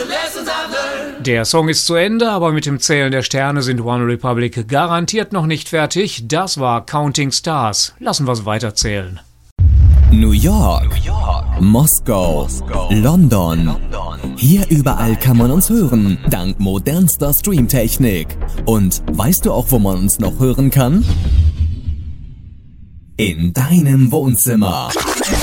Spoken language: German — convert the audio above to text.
Der Song ist zu Ende, aber mit dem Zählen der Sterne sind One Republic garantiert noch nicht fertig. Das war Counting Stars. Lassen wir's weiterzählen. New York, Moskau, London. Hier überall kann man uns hören, dank modernster Streamtechnik. Und weißt du auch, wo man uns noch hören kann? In deinem Wohnzimmer.